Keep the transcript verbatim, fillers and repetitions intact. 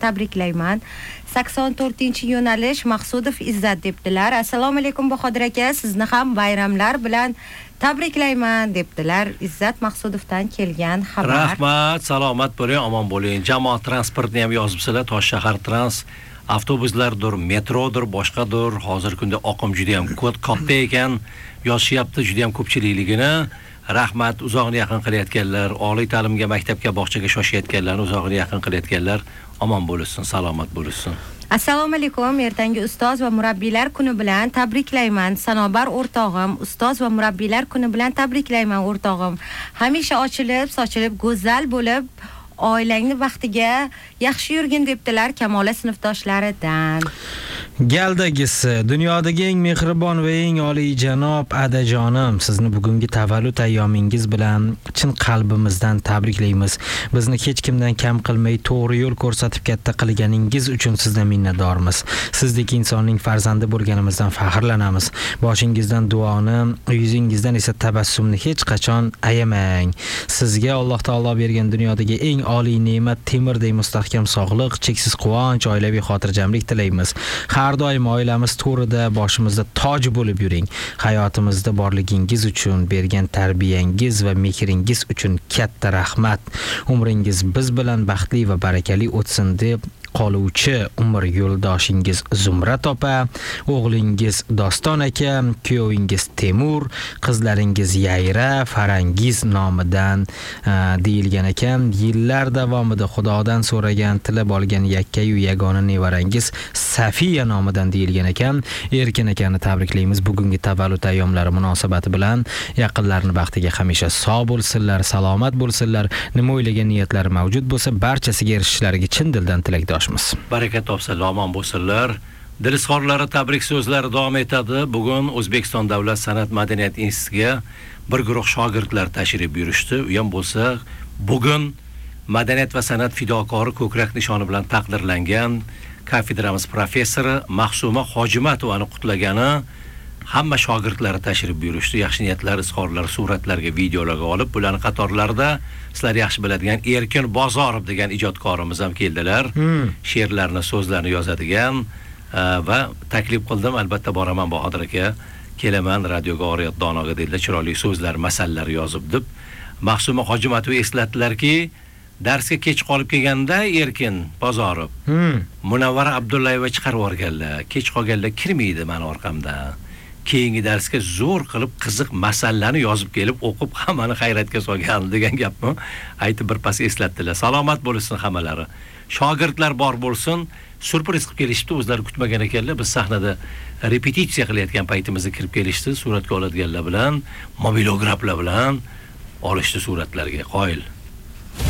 tabriklayman. sakson to'rtinchi yo'nalish Maqsudov Izzat debdilar. Assalomu alaykum Bahodir aka, sizni ham bayramlar bilan tabriklayman debdilar. Izzat Maqsudovdan kelgan xabar. Rahmat, salomat bo'ling, omon bo'ling. Jamoat transportini ham yozibsizlar, Toshshahar Trans avtobuslardir, metrodir, boshqadir. Hozirgi kunda oqim juda ham katta ekan, yoshyapti juda ham ko'pchilikligini. Rahmat, uzoqni yaqin qilayotganlar, oliy ta'limga, maktabga, bog'chaga shoshayotganlarni uzoqni yaqin qilayotganlar omon bo'lsin, salomat bo'lsin. Assalomu alaykum, ertangi ustoz va murabbiylar kuni bilan tabriklayman. Sanobar o'rtog'im, ustoz va murabbiylar kuni bilan tabriklayman o'rtog'im. Hamisha ochilib, sochilib, go'zal bo'lib, oilangni vaqtiga yaxshi yurgin debdilar Kamola sinfdoshlaridan. Galdagisi, dunyodagi eng mehribon va eng oliyjanob adajonim, sizni bugungi tavallud ayyomingiz bilan chin qalbimizdan tabriklaymiz. Bizni hech kimdan kam qilmay to'g'ri yo'l ko'rsatib katta qilganingiz uchun sizdan minnatdormiz. Sizdek insonning farzandi bo'lganimizdan faxrlanamiz. Boshingizdan duoni, yuzingizdan esa tabassumni hech qachon ayamang. Sizga Alloh taolo bergan dunyodagi eng oliy ne'mat temirdek mustahkam sog'lik, cheksiz quvonch, oilaviy xotirjamlik tilaymiz. Har doim oilamiz to'rida boshimizda toj bo'lib yuring. Hayotimizda borligingiz uchun, bergan tarbiyangiz va mehringiz uchun katta rahmat. Umringiz biz bilan baxtli va barakali o'tsin deb qoluvchi umr yo'ldoshingiz Zumrat opa, o'g'lingiz Doston aka, kuyovingiz Temur, qizlaringiz Yayra, Farangiz nomidan uh, deyilgan ekan. Yillar davomida Xudodan so'ragan, tilab olgan yakkayu yagona nevarangiz Safiya nomidan deyilgan ekan. Erkin akani tabriklaymiz bugungi tavallud ayyomlari munosabati bilan. Yaqinlarini baxtiga hamisha sog' bo'lsinlar, salomat bo'lsinlar. Nima o'ylagan niyatlari mavjud bo'lsa, barchasiga erishishlariga chin dildan tilakdosh. Baraka topsinlar, omon bo'lsinlar. Dilizxorlari tabrik so'zlari davom etadi. Bugun O'zbekiston Davlat san'at madaniyat institutiga bir guruh shogirdlar tashrif buyurishdi. U ham bo'lsa, bugun madaniyat va san'at fidokori ko'krak nishoni bilan taqdirlangan kafedramiz professori Mahsuma Hojimatovani qutlagani hamma shogirdlari tashrif buyurishdi. Yaxshi niyatlar, izhorlar, suratlarga, videolarga olib, bularning qatorlarida sizlar yaxshi biladigan Erkin Bozorov degan ijodkorimiz ham keldilar. Hmm. She'rlarni, so'zlarni yozadigan va taklif qildim, albatta boraman Bahodir aka, kelaman radioga Oriyat Donoga dedilar, chiroyli so'zlar, masalalar yozib deb. Mahsuma Hojimatov eslatdilarki, darsga kech qolib kelganda Erkin Bozorov hmm. Munavvara Abdullayeva chiqarib yuborganlar. Kech qolganlar kirmaydi meni orqamda. Keyingi darsga zo'r qilib qiziq masalalarni yozib kelib o'qib hammani hayratga solgan degan gapni aytib birpas eslatdilar. Salomat bo'lsin hammalari. Shogirdlar bor bo'lsin. Surpriz qilib kelishdi, o'zlari kutmagan ekanlar. Biz sahnada repetitsiya qilayotgan paytimizda kirib kelishdi, suratga oladiganlar bilan, mobilograflar bilan olishdi suratlarga. Qoyil.